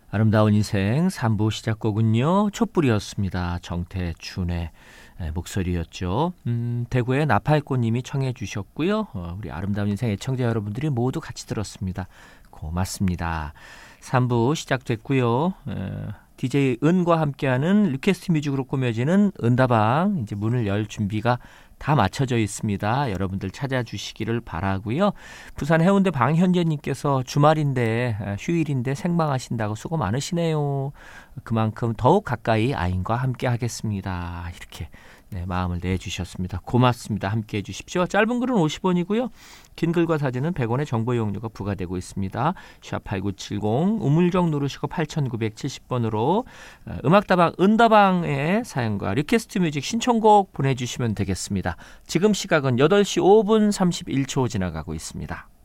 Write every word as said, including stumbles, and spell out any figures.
아름다운 인생 삼 부 시작곡은요. 촛불이었습니다. 정태춘의 목소리였죠. 음, 대구의 나팔꽃님이 청해 주셨고요. 어, 우리 아름다운 인생 애청자 여러분들이 모두 같이 들었습니다. 고맙습니다. 삼 부 시작됐고요. 에, 디제이 은과 함께하는 리퀘스트 뮤직으로 꾸며지는 은다방 이제 문을 열 준비가 다 맞춰져 있습니다. 여러분들 찾아주시기를 바라고요. 부산 해운대 방현재님께서 주말인데 휴일인데 생방하신다고 수고 많으시네요. 그만큼 더욱 가까이 아인과 함께 하겠습니다. 이렇게 네, 마음을 내주셨습니다. 고맙습니다. 함께 해주십시오. 짧은 글은 오십 원이고요. 긴 글과 사진은 백 원의 정보 이용료가 부과되고 있습니다. 샵 팔구칠공 우물정 누르시고 팔구칠공 번으로 음악다방 은다방의 사연과 리퀘스트 뮤직 신청곡 보내주시면 되겠습니다. 지금 시각은 여덟 시 오 분 삼십일 초 지나가고 있습니다.